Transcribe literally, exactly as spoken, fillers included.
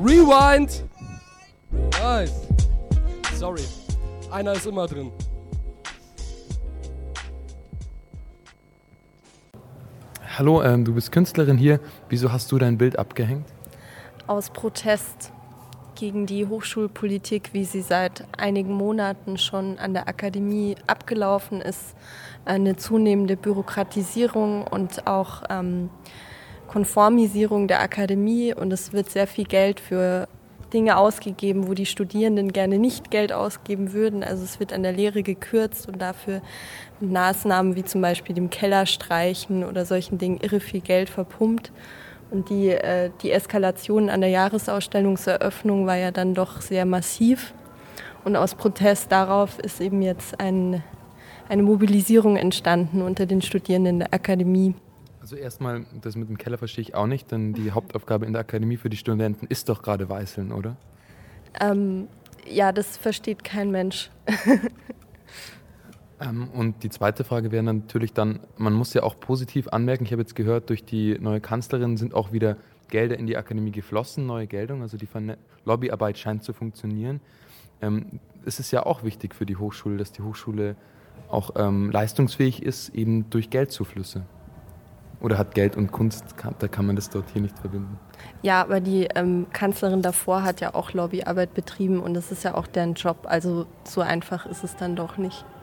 Rewind! Nice. Sorry. Einer ist immer drin. Hallo, ähm, du bist Künstlerin hier. Wieso hast du dein Bild abgehängt? Aus Protest gegen die Hochschulpolitik, wie sie seit einigen Monaten schon an der Akademie abgelaufen ist. Eine zunehmende Bürokratisierung und auch ähm, Konformisierung der Akademie. Und es wird sehr viel Geld für Dinge ausgegeben, wo die Studierenden gerne nicht Geld ausgeben würden. Also es wird an der Lehre gekürzt und dafür mit Maßnahmen wie zum Beispiel dem Kellerstreichen oder solchen Dingen irre viel Geld verpumpt. Und die, äh, die Eskalation an der Jahresausstellungseröffnung war ja dann doch sehr massiv. Und aus Protest darauf ist eben jetzt ein, eine Mobilisierung entstanden unter den Studierenden der Akademie. Also erstmal, das mit dem Keller verstehe ich auch nicht, denn die Hauptaufgabe in der Akademie für die Studenten ist doch gerade Weißeln, oder? Ähm, ja, das versteht kein Mensch. ähm, und die zweite Frage wäre natürlich dann, man muss ja auch positiv anmerken, ich habe jetzt gehört, durch die neue Kanzlerin sind auch wieder Gelder in die Akademie geflossen, neue Gelder, also die Verne- Lobbyarbeit scheint zu funktionieren. Ähm, es ist ja auch wichtig für die Hochschule, dass die Hochschule auch ähm, leistungsfähig ist, eben durch Geldzuflüsse. Oder hat Geld und Kunst, kann, da kann man das dort hier nicht verbinden? Ja, aber die ähm, Kanzlerin davor hat ja auch Lobbyarbeit betrieben und das ist ja auch deren Job. Also so einfach ist es dann doch nicht.